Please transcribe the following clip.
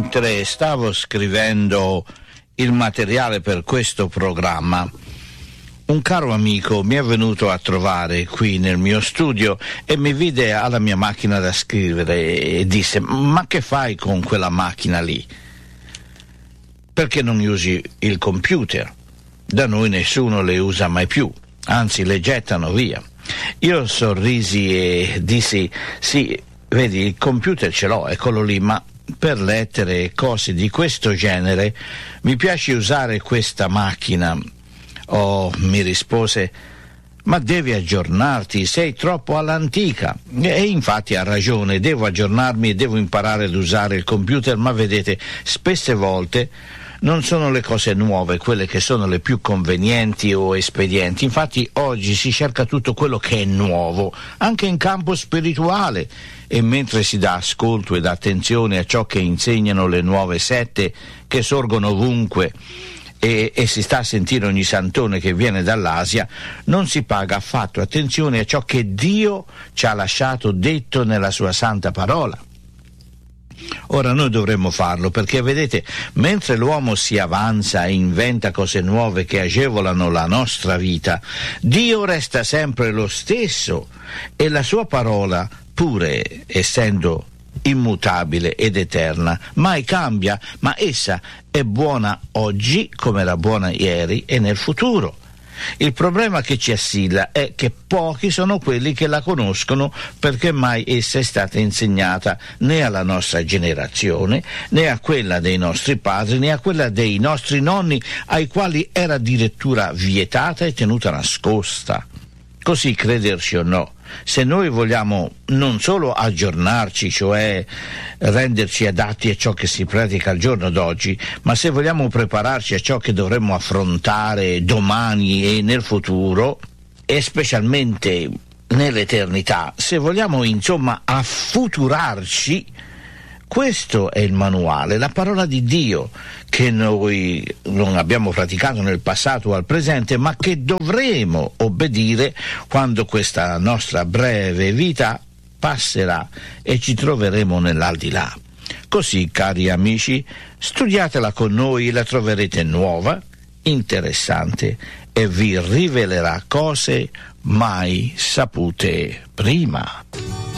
mentre stavo scrivendo il materiale per questo programma, un caro amico mi è venuto a trovare qui nel mio studio e mi vide alla mia macchina da scrivere e disse: ma che fai con quella macchina lì? Perché non usi il computer? Da noi nessuno le usa mai più, anzi le gettano via. Io sorrisi e dissi: sì, vedi, il computer ce l'ho, eccolo lì, ma per lettere e cose di questo genere mi piace usare questa macchina. Oh, mi rispose: ma devi aggiornarti, sei troppo all'antica. E infatti ha ragione, devo aggiornarmi e devo imparare ad usare il computer, ma vedete, spesse volte non sono le cose nuove quelle che sono le più convenienti o espedienti. Infatti oggi si cerca tutto quello che è nuovo, anche in campo spirituale, e mentre si dà ascolto ed attenzione a ciò che insegnano le nuove sette che sorgono ovunque e si sta a sentire ogni santone che viene dall'Asia, non si paga affatto attenzione a ciò che Dio ci ha lasciato detto nella sua santa parola. Ora noi dovremmo farlo, perché vedete, mentre l'uomo si avanza e inventa cose nuove che agevolano la nostra vita, Dio resta sempre lo stesso e la sua parola, pure essendo immutabile ed eterna, mai cambia, ma essa è buona oggi come era buona ieri e nel futuro. Il problema che ci assilla è che pochi sono quelli che la conoscono, perché mai essa è stata insegnata né alla nostra generazione, né a quella dei nostri padri, né a quella dei nostri nonni, ai quali era addirittura vietata e tenuta nascosta. Così, crederci o no, se noi vogliamo non solo aggiornarci, cioè renderci adatti a ciò che si pratica al giorno d'oggi, ma se vogliamo prepararci a ciò che dovremmo affrontare domani e nel futuro, e specialmente nell'eternità, se vogliamo insomma affuturarci, questo è il manuale, la parola di Dio, che noi non abbiamo praticato nel passato o al presente, ma che dovremo obbedire quando questa nostra breve vita passerà e ci troveremo nell'aldilà. Così, cari amici, studiatela con noi e la troverete nuova, interessante e vi rivelerà cose mai sapute prima.